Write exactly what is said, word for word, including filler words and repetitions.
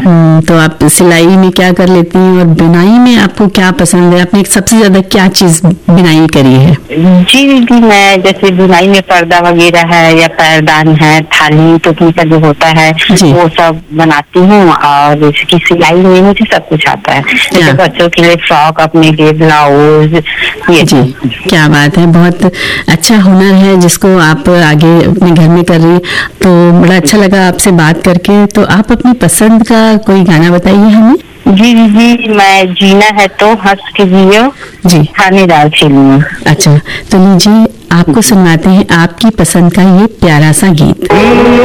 हम्म, तो आप सिलाई में क्या कर लेती हैं और बुनाई में आपको क्या पसंद है? आपने सबसे ज्यादा क्या चीज बुनाई करी है? जी दीदी, मैं जैसे बुनाई में पर्दा वगैरह है या पैरदान है, थाली टोपी का जो होता है वो सब बनाती हूँ। और जैसे कि सिलाई में मुझे सब कुछ आता है, जैसे बच्चों के लिए फ्रॉक, अपने लिए ब्लाउज, ये जी। क्या बात है, बहुत अच्छा हुनर है जिसको आप आगे अपने घर में कर रही हैं। तो बड़ा अच्छा लगा आपसे बात करके। तो आप अपनी पसंद का कोई गाना बताइए हमें। जी जी, मैं जीना है तो हंस के जियो जी, थानेदार फिल्म। अच्छा, तो लीजिए आपको सुनाते हैं आपकी पसंद का ये प्यारा सा गीत।